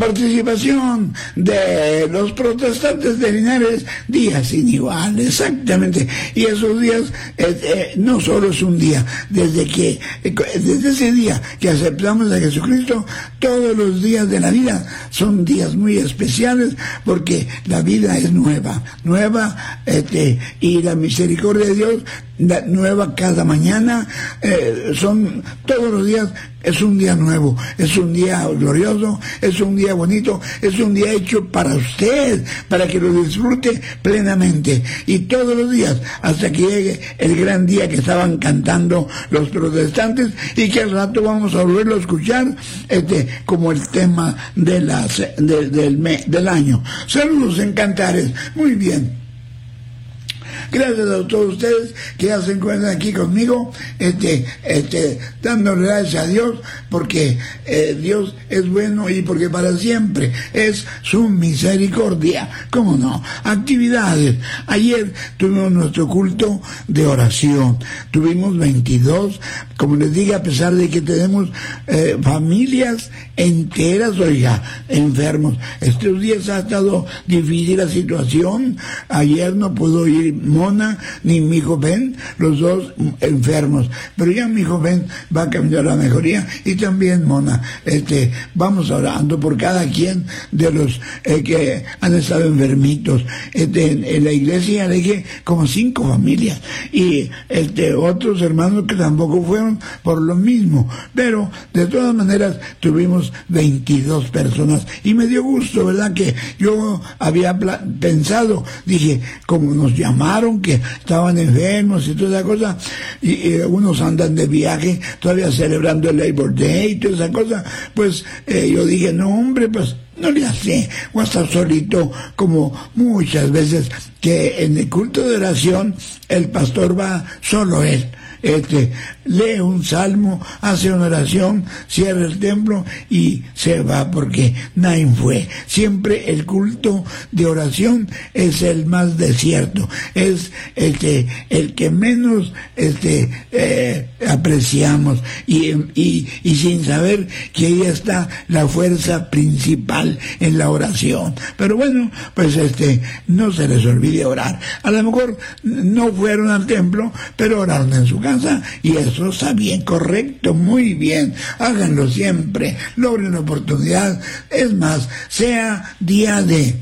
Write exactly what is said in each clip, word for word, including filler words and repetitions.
participación de los protestantes de Linares, día sin igual, exactamente. Y esos días eh, eh, no solo es un día, desde que eh, desde ese día que aceptamos a Jesucristo, todos los días de la vida son días muy especiales, porque la vida es nueva, nueva, este, y la misericordia de Dios la, nueva cada mañana. Eh, son todos los días. Es un día nuevo, es un día glorioso, es un día bonito, es un día hecho para usted, para que lo disfrute plenamente. Y todos los días, hasta que llegue el gran día que estaban cantando los protestantes, y que al rato vamos a volverlo a escuchar, este, como el tema de las, de, del, mes, del año. Saludos en Cantares. Muy bien. Gracias a todos ustedes que ya se encuentran aquí conmigo, este, este, dándole gracias a Dios, porque eh, Dios es bueno y porque para siempre es su misericordia. ¿Cómo no? Actividades. Ayer tuvimos nuestro culto de oración. Tuvimos veintidós, como les digo, a pesar de que tenemos eh, familias enteras, oiga, enfermos. Estos días ha estado difícil la situación. Ayer no pudo ir Mona ni mi hijo Ben, los dos enfermos, pero ya mi hijo Ben va a cambiar la mejoría, y también Mona. Este, vamos orando por cada quien de los eh, que han estado enfermitos. Este, en, en la iglesia le dije como cinco familias, y este, otros hermanos que tampoco fueron por lo mismo, pero de todas maneras tuvimos veintidós personas, y me dio gusto, ¿verdad? Que yo había pensado, dije, como nos llamaron que estaban enfermos y toda esa cosa, y, y unos andan de viaje todavía celebrando el Labor Day y toda esa cosa, pues eh, yo dije, no hombre, pues no le hace, o estar solito, como muchas veces que en el culto de oración el pastor va solo él. Este, lee un salmo, hace una oración, cierra el templo y se va, porque nadie fue. Siempre el culto de oración es el más desierto, es este, el que menos este, eh, apreciamos, y, y, y sin saber que ahí está la fuerza principal en la oración. Pero bueno, pues este, no se les olvide orar. A lo mejor no fueron al templo, pero oraron en su casa. Y eso está bien, correcto, muy bien. Háganlo siempre, logren la oportunidad. Es más, sea día de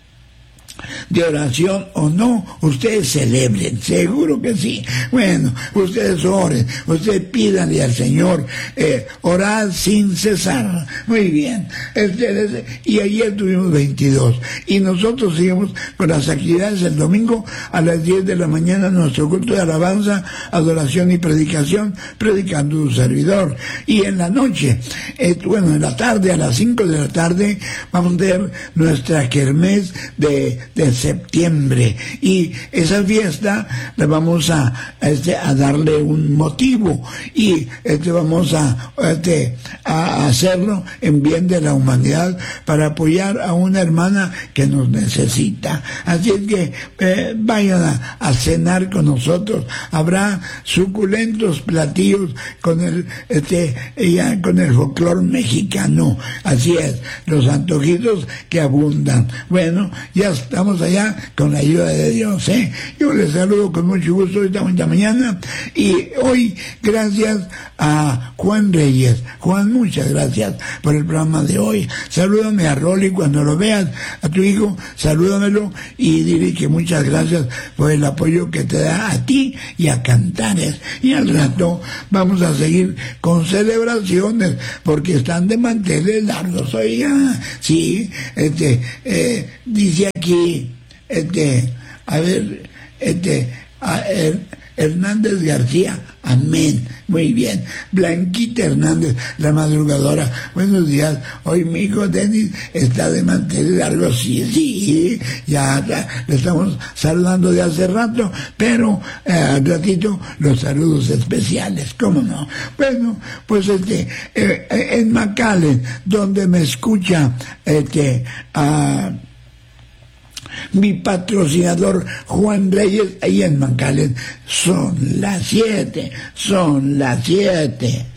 de oración o no, ustedes celebren, seguro que sí. Bueno, ustedes oren, ustedes pídanle al Señor, eh, orar sin cesar. Muy bien. Este, y ayer tuvimos veintidós, y nosotros seguimos con las actividades el domingo a las diez de la mañana, nuestro culto de alabanza, adoración y predicación, predicando un servidor. Y en la noche, eh, bueno, en la tarde, a las cinco de la tarde, vamos a tener nuestra kermés de de septiembre, y esa fiesta le vamos a, este, a darle un motivo, y este, vamos a, este, a hacerlo en bien de la humanidad, para apoyar a una hermana que nos necesita. Así es que eh, vayan a, a cenar con nosotros. Habrá suculentos platillos con el este ya, con el folclor mexicano. Así es, los antojitos que abundan. Bueno, ya estamos allá con la ayuda de Dios, ¿eh? Yo les saludo con mucho gusto esta mañana, y hoy gracias a Juan Reyes. Juan, muchas gracias por el programa de hoy. Salúdame a Rolly cuando lo veas, a tu hijo, salúdamelo y dile que muchas gracias por el apoyo que te da a ti y a Cantares. Y al rato vamos a seguir con celebraciones, porque están de manteles largos, oiga. Sí, este, eh, dice aquí, este, a ver, este, a, er, Hernández García, amén, muy bien. Blanquita Hernández, la madrugadora, buenos días. Hoy mi hijo Denis está de manteles largos, sí, sí, ya, ya le estamos saludando de hace rato, pero eh, al ratito los saludos especiales, ¿cómo no? Bueno, pues este, eh, en McAllen, donde me escucha este, a mi patrocinador Juan Reyes, ahí en McAllen, son las siete, son las siete.